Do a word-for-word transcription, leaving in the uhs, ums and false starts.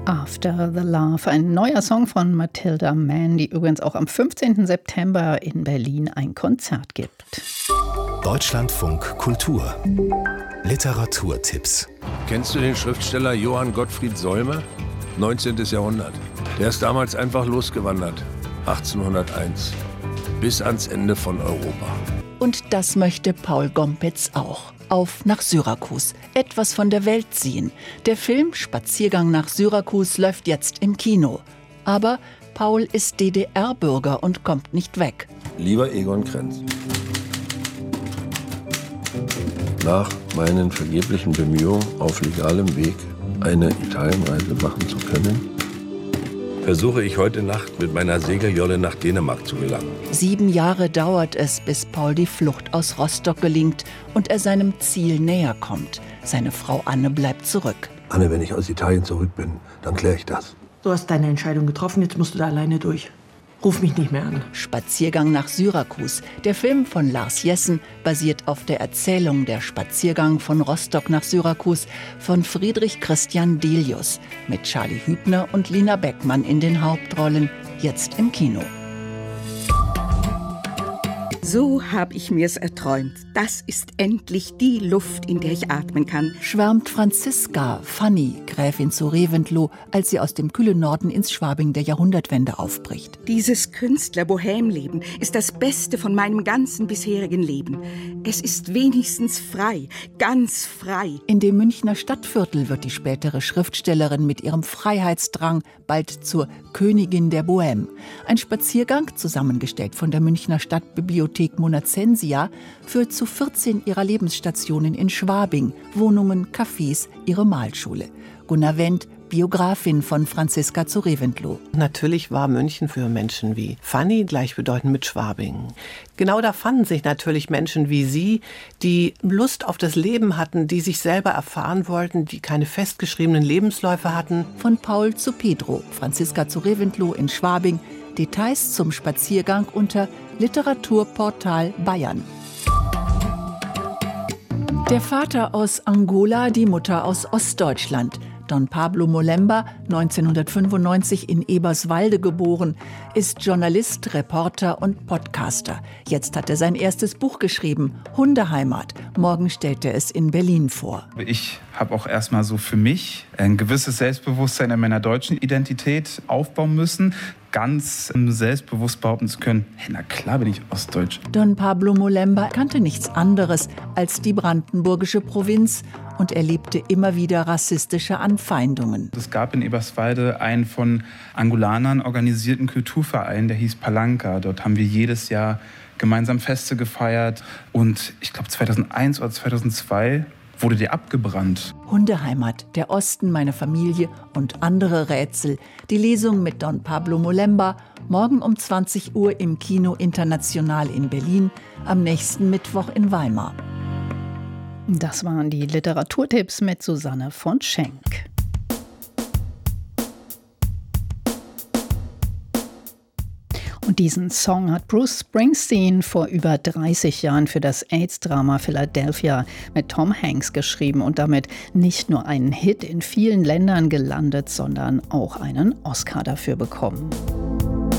After the Love, ein neuer Song von Matilda Mann, die übrigens auch am fünfzehnten September in Berlin ein Konzert gibt. Deutschlandfunk Kultur. Literaturtipps. Kennst du den Schriftsteller Johann Gottfried Solme? neunzehntes Jahrhundert. Der ist damals einfach losgewandert. achtzehnhunderteins. Bis ans Ende von Europa. Und das möchte Paul Gompertz auch. Auf nach Syrakus. Etwas von der Welt sehen. Der Film Spaziergang nach Syrakus läuft jetzt im Kino. Aber Paul ist D D R-Bürger und kommt nicht weg. Lieber Egon Krenz, nach meinen vergeblichen Bemühungen auf legalem Weg eine Italienreise machen zu können, versuche ich heute Nacht mit meiner Segeljolle nach Dänemark zu gelangen. Sieben Jahre dauert es, bis Paul die Flucht aus Rostock gelingt und er seinem Ziel näher kommt. Seine Frau Anne bleibt zurück. Anne, wenn ich aus Italien zurück bin, dann kläre ich das. Du hast deine Entscheidung getroffen, jetzt musst du da alleine durch. Ruf mich nicht mehr an. Spaziergang nach Syrakus. Der Film von Lars Jessen basiert auf der Erzählung Der Spaziergang von Rostock nach Syrakus von Friedrich Christian Delius mit Charlie Hübner und Lina Beckmann in den Hauptrollen, jetzt im Kino. So habe ich mir's erträumt. Das ist endlich die Luft, in der ich atmen kann. Schwärmt Franziska, Fanny, Gräfin zu Reventlow, als sie aus dem kühlen Norden ins Schwabing der Jahrhundertwende aufbricht. Dieses Künstler-Bohème-Leben ist das Beste von meinem ganzen bisherigen Leben. Es ist wenigstens frei, ganz frei. In dem Münchner Stadtviertel wird die spätere Schriftstellerin mit ihrem Freiheitsdrang bald zur Königin der Bohème. Ein Spaziergang, zusammengestellt von der Münchner Stadtbibliothek Monacensia, führt zu vierzehn ihrer Lebensstationen in Schwabing, Wohnungen, Cafés, ihre Malschule. Gunnar Wendt, Biografin von Franziska zu Reventlow. Natürlich war München für Menschen wie Fanny gleichbedeutend mit Schwabing. Genau da fanden sich natürlich Menschen wie sie, die Lust auf das Leben hatten, die sich selber erfahren wollten, die keine festgeschriebenen Lebensläufe hatten. Von Paul zu Pedro, Franziska zu Reventlow in Schwabing. Details zum Spaziergang unter Literaturportal Bayern. Der Vater aus Angola, die Mutter aus Ostdeutschland. Don Pablo Molemba, neunzehnhundertfünfundneunzig in Eberswalde geboren, ist Journalist, Reporter und Podcaster. Jetzt hat er sein erstes Buch geschrieben, Hundeheimat. Morgen stellt er es in Berlin vor. Ich habe auch erstmal so für mich ein gewisses Selbstbewusstsein in meiner deutschen Identität aufbauen müssen. Ganz selbstbewusst behaupten zu können, hey, na klar bin ich ostdeutsch. Don Pablo Molemba kannte nichts anderes als die brandenburgische Provinz und erlebte immer wieder rassistische Anfeindungen. Es gab in Eberswalde einen von Angolanern organisierten Kulturverein, der hieß Palanca. Dort haben wir jedes Jahr gemeinsam Feste gefeiert und ich glaube zweitausendeins oder zweitausendzwei wurde der abgebrannt. Hundeheimat, der Osten, meine Familie und andere Rätsel. Die Lesung mit Don Pablo Molemba, morgen um zwanzig Uhr im Kino International in Berlin, am nächsten Mittwoch in Weimar. Das waren die Literaturtipps mit Susanne von Schenk. Und diesen Song hat Bruce Springsteen vor über dreißig Jahren für das AIDS-Drama Philadelphia mit Tom Hanks geschrieben und damit nicht nur einen Hit in vielen Ländern gelandet, sondern auch einen Oscar dafür bekommen.